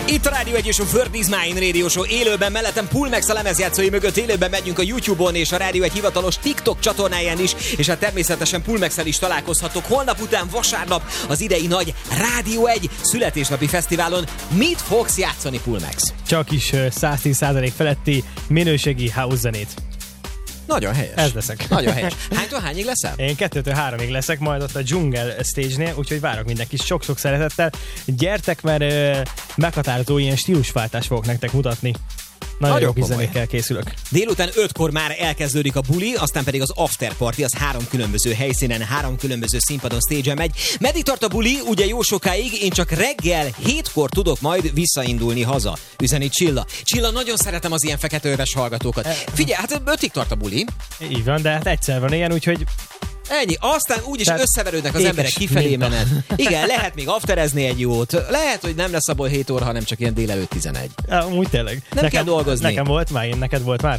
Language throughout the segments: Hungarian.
Itt a Rádió 1 és a World is Mine Radio Show élőben, mellettem Pulmex a lemezjátszói mögött, élőben megyünk a YouTube-on és a Rádió 1 hivatalos TikTok csatornáján is, és hát természetesen Pulmex-el is találkozhatok holnap után vasárnap az idei nagy Rádió 1 születésnapi fesztiválon. Mit fogsz játszani, Pulmex? Csak is 110% feletti minőségi house zenét. Nagyon helyes. Ez leszek. Nagyon helyes. Hánytól hányig leszel? Én 2-3-ig leszek, majd ott a Jungle Stage-nél, úgyhogy várok mindenkit sok-sok szeretettel. Gyertek, mert meghatározó ilyen stílusváltást fogok nektek mutatni. Nagyon jó kis zenékkel készülök. Délután 5-kor már elkezdődik a buli, aztán pedig az after party, az 3 különböző helyszínen, 3 különböző színpadon, stage-en megy. Meddig tart a buli? Ugye jó sokáig, én csak reggel 7-kor tudok majd visszaindulni haza, üzeni Csilla. Csilla, nagyon szeretem az ilyen feketőves hallgatókat. Figyelj, hát 5-ig tart a buli. Így van, de hát egyszer van ilyen, úgyhogy... Ennyi, aztán úgyis összeverődnek az emberek kifelé menet. Igen, lehet még afterezni egy jót. Lehet, hogy nem lesz abból 7 óra, hanem csak ilyen délelőtt 11. Úgy tényleg. Nem kell dolgozni. Nekem volt már, neked volt már?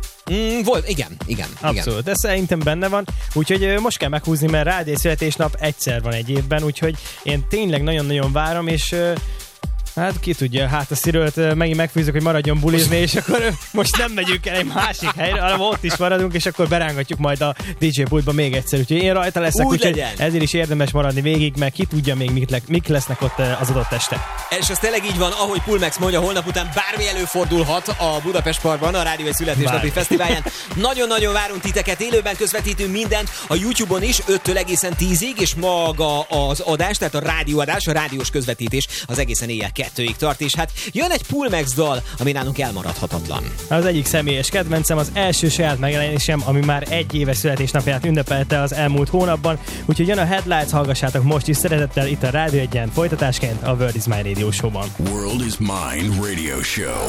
Volt, igen. Abszolút, ez szerintem benne van. Úgyhogy most kell meghúzni, mert Rádió születésnap egyszer van egy évben, úgyhogy én tényleg nagyon-nagyon várom, és... Hát ki tudja, hát a Szirőt megint megfűzök, hogy maradjon bulizni, és akkor most nem megyünk el egy másik helyre, hanem ott is maradunk, és akkor berángatjuk majd a DJ pultba még egyszer. Úgyhogy én rajta leszek, úgyhogy ezért is érdemes maradni végig, mert ki tudja még mik lesznek ott az adott este. És ez tényleg így van, ahogy Pulmex mondja, holnap után bármi előfordulhat a Budapest Parkban, a Rádió 1 születésnapi fesztiválján. Nagyon-nagyon várunk titeket, élőben közvetítünk mindent a YouTube-on is 5-től egészen 10-ig, és maga az adás, tehát a rádióadás, a rádiós közvetítés az egészen éjjel 2-ig tart, és hát jön egy Pulmex dal, ami nálunk elmaradhatatlan. Az egyik személyes kedvencem, az első saját megjelenésem, ami már 1 éves születésnapját ünnepelte az elmúlt hónapban, úgyhogy jön a Headlights, hallgassátok most is szeretettel itt a Rádió 1-en, folytatásként a World is Mine Radio Show-ban. World is Mine Radio Show.